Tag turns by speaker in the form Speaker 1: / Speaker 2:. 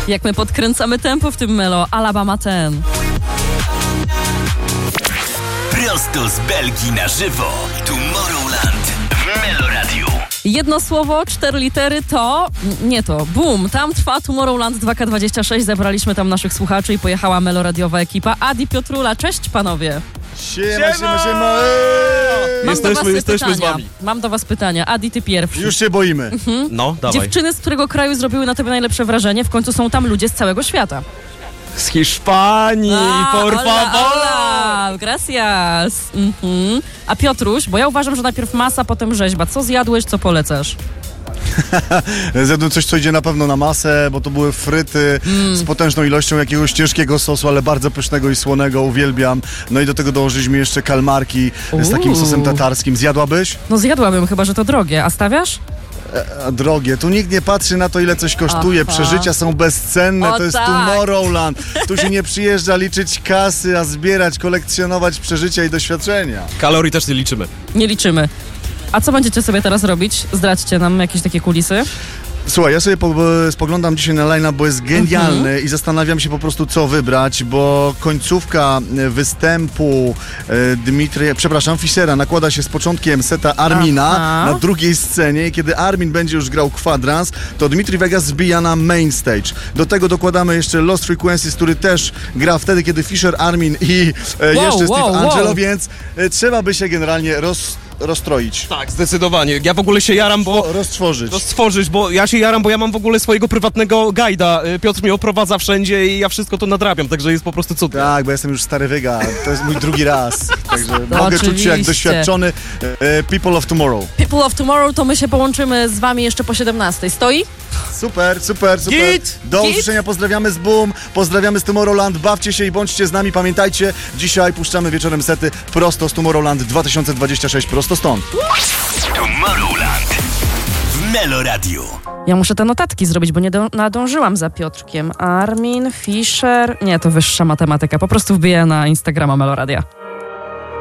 Speaker 1: Jak my podkręcamy tempo w tym Melo. Alabama ten.
Speaker 2: Prosto z Belgii na żywo. Tomorrowland w Melo Radio.
Speaker 1: Jedno słowo, 4 litery to... Nie to. Boom. Tam trwa Tomorrowland 2K26. Zebraliśmy tam naszych słuchaczy i pojechała meloradiowa ekipa. Adi, Piotrula, cześć panowie.
Speaker 3: Siema.
Speaker 4: Jesteśmy z wami.
Speaker 1: Mam do was pytania. Adi, ty pierwszy.
Speaker 3: Już się boimy.
Speaker 4: No, dawaj.
Speaker 1: Dziewczyny, z którego kraju zrobiły na tobie najlepsze wrażenie? W końcu są tam ludzie z całego świata.
Speaker 4: Z Hiszpanii, por favor!
Speaker 1: Hola, gracias. A Piotruś, bo ja uważam, że najpierw masa, potem rzeźba. Co zjadłeś, co polecasz?
Speaker 3: Zjadłem coś, co idzie na pewno na masę, bo to były fryty z potężną ilością jakiegoś ciężkiego sosu, ale bardzo pysznego i słonego, uwielbiam. No i do tego dołożyliśmy jeszcze kalmarki z takim sosem tatarskim. Zjadłabyś?
Speaker 1: No zjadłabym, chyba że to drogie. A stawiasz?
Speaker 3: Drogie. Tu nikt nie patrzy na to, ile coś kosztuje. Przeżycia są bezcenne, to jest
Speaker 1: tak.
Speaker 3: Tomorrowland. Tu się nie przyjeżdża liczyć kasy, a zbierać, kolekcjonować przeżycia i doświadczenia.
Speaker 4: Kalorii też nie liczymy.
Speaker 1: Nie liczymy. A co będziecie sobie teraz robić? Zdradźcie nam jakieś takie kulisy.
Speaker 3: Słuchaj, ja sobie spoglądam dzisiaj na line-up, bo jest genialny i zastanawiam się po prostu, co wybrać, bo końcówka występu Fischera nakłada się z początkiem seta Armina na drugiej scenie i kiedy Armin będzie już grał kwadrans, to Dimitri Vegas zbija na main stage. Do tego dokładamy jeszcze Lost Frequencies, który też gra wtedy, kiedy Fischer, Armin i jeszcze Steve Angelo, więc trzeba by się generalnie rozstroić.
Speaker 4: Tak, zdecydowanie. Ja w ogóle się jaram, bo...
Speaker 3: Roztworzyć,
Speaker 4: bo ja się jaram, bo ja mam w ogóle swojego prywatnego guida. Piotr mnie oprowadza wszędzie i ja wszystko to nadrabiam, także jest po prostu cudnie.
Speaker 3: Tak, bo ja jestem już stary wyga, to jest mój drugi raz, także mogę
Speaker 1: oczywiście
Speaker 3: czuć się jak doświadczony People of Tomorrow.
Speaker 1: People of Tomorrow, to my się połączymy z wami jeszcze po 17. Stoi?
Speaker 3: Super.
Speaker 4: Git!
Speaker 3: Do usłyszenia, pozdrawiamy z Boom, pozdrawiamy z Tomorrowland, bawcie się i bądźcie z nami, pamiętajcie, dzisiaj puszczamy wieczorem sety prosto z Tomorrowland 2026, prosto stąd.
Speaker 2: Tomorrowland w Melo Radio.
Speaker 1: Ja muszę te notatki zrobić, bo nie nadążyłam za Piotrkiem. Armin, Fischer... Nie, to wyższa matematyka. Po prostu wbiję na Instagrama Meloradia.